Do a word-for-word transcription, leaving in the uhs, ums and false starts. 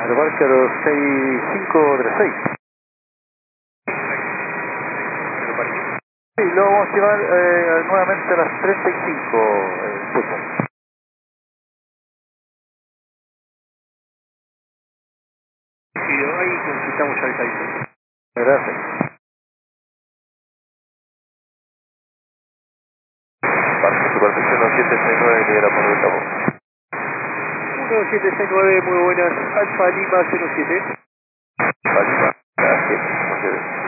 Remarca los seis cinco tres seis. Sí, lo vamos a llevar eh, nuevamente a las treinta y cinco. Eh, Pulsar. Sí, ahí consultamos ya el país. Gracias. Parque Superficie uno siete seis nueve, libera por vuelta voz. uno siete seis nueve, muy buenas. Alfa Lima cero siete. Alfa Lima, gracias.